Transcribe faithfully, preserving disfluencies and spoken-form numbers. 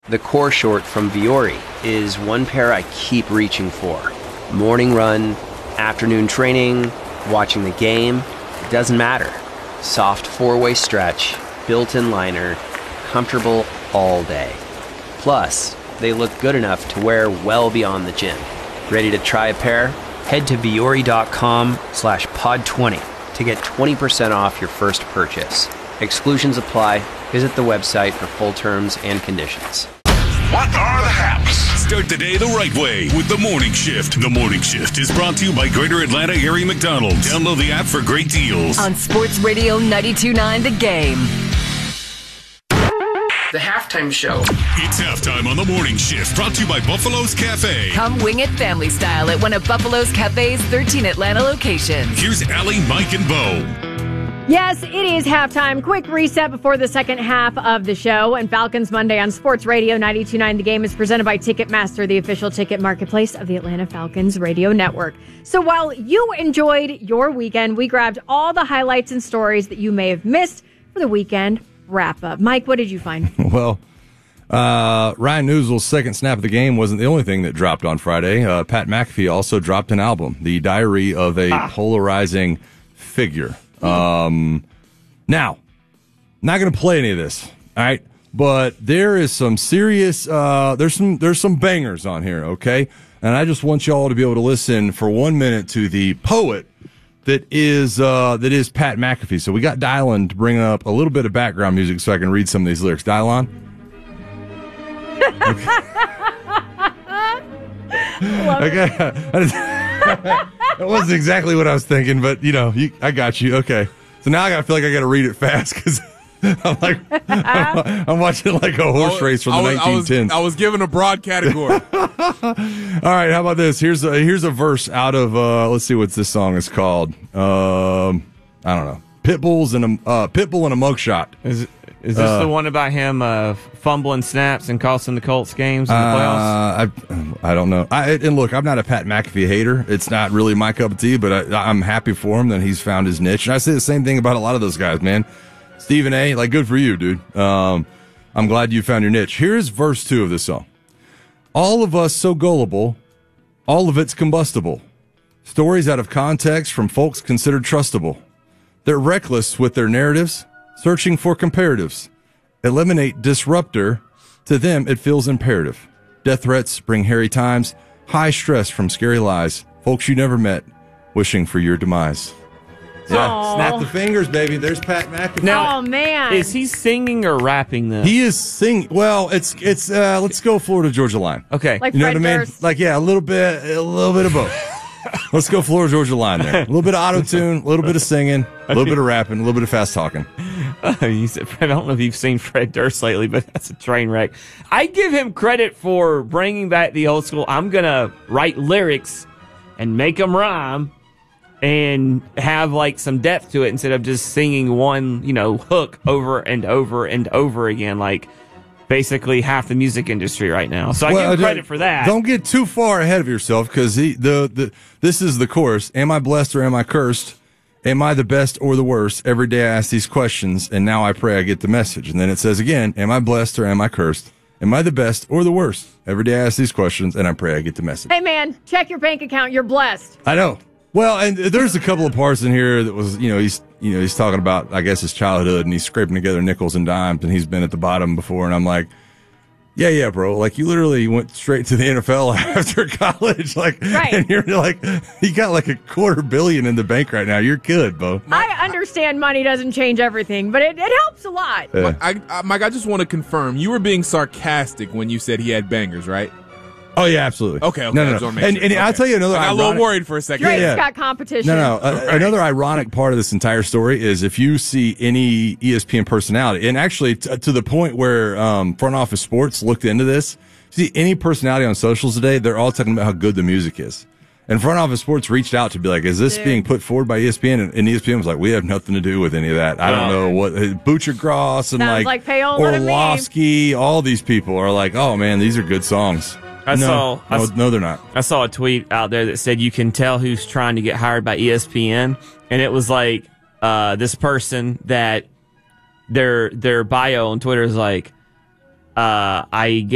The core short from Vuori is one pair I keep reaching for. Morning run, afternoon training, watching the game, it doesn't matter. Soft four-way stretch, built-in liner, comfortable all day. Plus, they look good enough to wear well beyond the gym. Ready to try a pair? Head to vuori.com slash pod 20 to get twenty percent off your first purchase. Exclusions apply. Visit the website for full terms and conditions. What are the haps? Start the day the right way with the Morning Shift. The Morning Shift is brought to you by Greater Atlanta Area McDonald's. Download the app for great deals. On Sports Radio ninety-two point nine The Game. The halftime show. It's halftime on the Morning Shift, brought to you by Buffalo's Cafe. Come wing it family style at one of Buffalo's Cafe's thirteen Atlanta locations. Here's Allie, Mike, and Bo. Yes, it is halftime. Quick reset before the second half of the show. And Falcons Monday on Sports Radio ninety-two point nine The Game is presented by Ticketmaster, the official ticket marketplace of the Atlanta Falcons radio network. So while you enjoyed your weekend, we grabbed all the highlights and stories that you may have missed for the weekend wrap-up. Mike, what did you find? Well, uh, Ryan Newsell's second snap of the game wasn't the only thing that dropped on Friday. Uh, Pat McAfee also dropped an album, The Diary of a ah. Polarizing Figure. Um, now, not going to play any of this, all right? But there is some serious, uh, there's some, there's some bangers on here, okay? And I just want y'all to be able to listen for one minute to the poet that is, uh, that is Pat McAfee. So we got Dylan to bring up a little bit of background music so I can read some of these lyrics. Dylan? Okay. Okay. That wasn't exactly what I was thinking, but, you know, you, I got you. Okay. So now I got to feel like I got to read it fast because I'm like, I'm, I'm watching like a horse race from the I was, nineteen tens. I was, I was given a broad category. All right. How about this? Here's a, here's a verse out of, uh, let's see what this song is called. Um, I don't know. Pitbulls and a, uh, Pitbull and a mugshot. Is it? Is this uh, the one about him uh, fumbling snaps and costing the Colts games in the playoffs? Uh, I, I don't know. I, and look, I'm not a Pat McAfee hater. It's not really my cup of tea, but I, I'm happy for him that he's found his niche. And I say the same thing about a lot of those guys, man. Stephen A., like, good for you, dude. Um, I'm glad you found your niche. Here's verse two of this song. All of us so gullible, all of it's combustible. Stories out of context from folks considered trustable. They're reckless with their narratives, searching for comparatives. Eliminate disruptor. To them, it feels imperative. Death threats bring hairy times. High stress from scary lies. Folks you never met, wishing for your demise. Yeah, Aww. Snap the fingers, baby. There's Pat McAfee. Now, oh, man. Is he singing or rapping this? He is singing. Well, it's, it's, uh, let's go Florida Georgia line. Okay. Like you know Fred what I mean? Durst. Like, yeah, a little bit, a little bit of both. Let's go Florida Georgia line there. A little bit of auto-tune, a little bit of singing, a little bit of rapping, a little bit of fast talking. Uh, you said, I don't know if you've seen Fred Durst lately, but that's a train wreck. I give him credit for bringing back the old school. I'm going to write lyrics and make them rhyme and have like some depth to it instead of just singing one, you know, hook over and over and over again, like basically half the music industry right now. So I well, give him credit for that. Don't get too far ahead of yourself because the, the this is the chorus. Am I blessed or am I cursed? Am I the best or the worst? Every day I ask these questions, and now I pray I get the message. And then it says again, am I blessed or am I cursed? Am I the best or the worst? Every day I ask these questions, and I pray I get the message. Hey, man, check your bank account. You're blessed. I know. Well, and there's a couple of parts in here that was, you know, he's, you know, he's talking about, I guess, his childhood, and he's scraping together nickels and dimes, and he's been at the bottom before, and I'm like, yeah, yeah, bro. Like, you literally went straight to the N F L after college. Like, right. And you're like, you got like a quarter billion in the bank right now. You're good, Bo. I understand money doesn't change everything, but it, it helps a lot. Yeah. I, I, Mike, I just want to confirm, you were being sarcastic when you said he had bangers, right? Oh, yeah, absolutely. Okay, okay. No, no, I no. just wanna make And, sure. and Okay. I'll tell you another I got ironic, a little worried for a second. Drake's yeah. got competition. No, no. Uh, another ironic part of this entire story is if you see any E S P N personality, and actually t- to the point where um, Front Office Sports looked into this, see any personality on socials today, they're all talking about how good the music is. And Front Office Sports reached out to be like, is this Dude. being put forward by E S P N? And, and E S P N was like, we have nothing to do with any of that. I don't know what, Butcher Gross and Sounds like, like payola to me. Orlovsky, all these people are like, oh man, these are good songs. I no, saw. I no, s- no, they're not. I saw a tweet out there that said you can tell who's trying to get hired by E S P N, and it was like uh, this person that their their bio on Twitter is like, uh, I